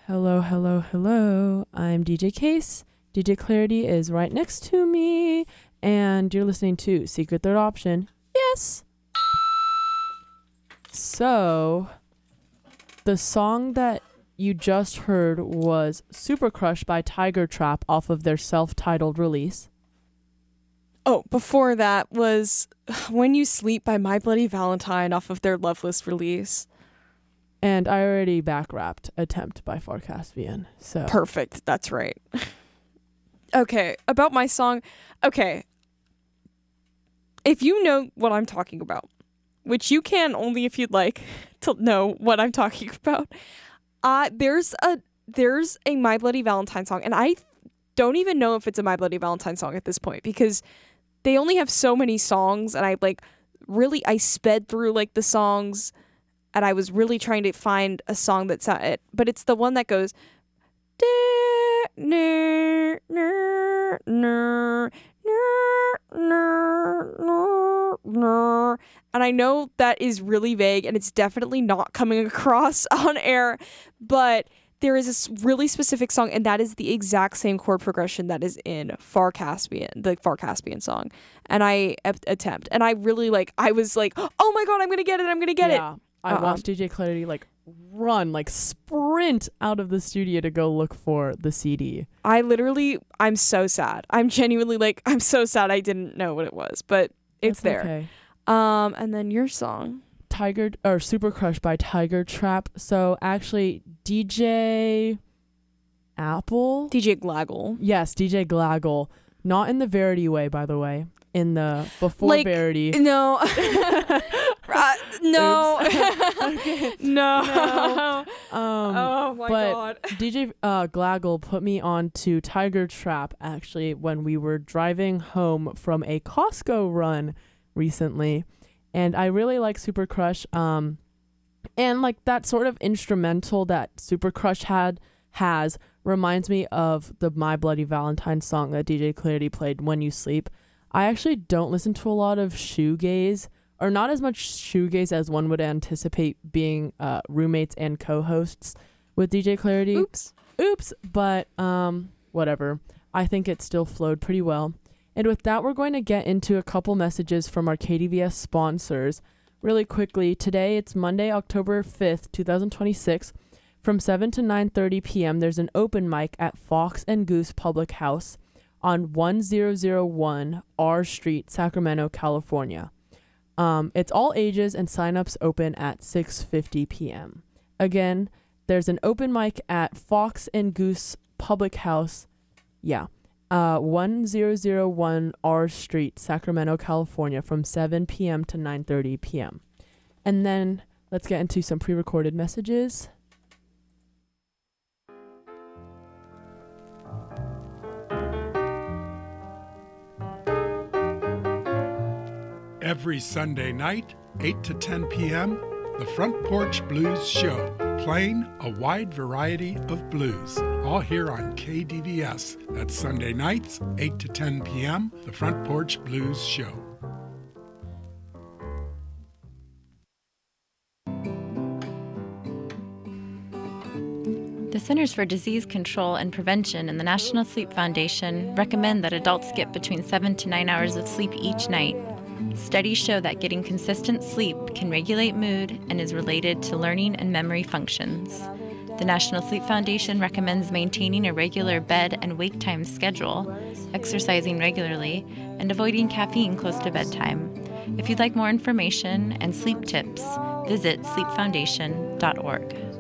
Hello, hello, hello. I'm DJ Case. DJ Clarity is right next to me, and you're listening to Secret Third Option. Yes. So, the song that you just heard was Super Crush by Tiger Trap off of their self-titled release. Oh, before that was When You Sleep by My Bloody Valentine off of their Loveless release. And I already back-rapped Attempt by Far Caspian. So Perfect. That's right. Okay, about my song. Okay. If you know what I'm talking about, which you can only if you'd like to know what I'm talking about, there's a My Bloody Valentine song, and I don't even know if it's a My Bloody Valentine song at this point because they only have so many songs, and I sped through like the songs, and I was really trying to find a song that's it, but it's the one that goes and I know that is really vague and it's definitely not coming across on air, but there is this really specific song, and that is the exact same chord progression that is in the Far Caspian song. And I attempt, and I really I was like, oh my god, I'm gonna get it. Yeah, I watched DJ Clarity sprint out of the studio to go look for the CD. I'm so sad. I'm genuinely I'm so sad I didn't know what it was, but it's there. Okay. And then your song. Super Crush by Tiger Trap. So actually DJ Glaggle. Yes, DJ Glaggle. Not in the Verity way, by the way. In the before Verity. No. No. Okay. No. Oh my god. DJ Glaggle put me on to Tiger Trap actually when we were driving home from a Costco run recently. And I really like Super Crush. And that sort of instrumental that Super Crush has reminds me of the My Bloody Valentine song that DJ Clarity played, When You Sleep. I actually don't listen to a lot of shoegaze, or not as much shoegaze as one would anticipate being roommates and co-hosts with DJ Clarity. Oops. But whatever. I think it still flowed pretty well. And with that, we're going to get into a couple messages from our KDVS sponsors. Really quickly, today it's Monday, October 5th, 2026. From 7 to 9:30 p.m., there's an open mic at Fox and Goose Public House on 1001 R Street, Sacramento, California. It's all ages and signups open at 6:50 p.m. Again, there's an open mic at Fox and Goose Public House. 1001 R Street, Sacramento, California, from 7 p.m. to 9:30 p.m. And then let's get into some pre-recorded messages. Every Sunday night, 8 to 10 p.m., the Front Porch Blues Show, playing a wide variety of blues, all here on KDVS. That's Sunday nights, 8 to 10 p.m., the Front Porch Blues Show. The Centers for Disease Control and Prevention and the National Sleep Foundation recommend that adults get between 7 to 9 hours of sleep each night. Studies show that getting consistent sleep can regulate mood and is related to learning and memory functions. The National Sleep Foundation recommends maintaining a regular bed and wake time schedule, exercising regularly, and avoiding caffeine close to bedtime. If you'd like more information and sleep tips, visit sleepfoundation.org.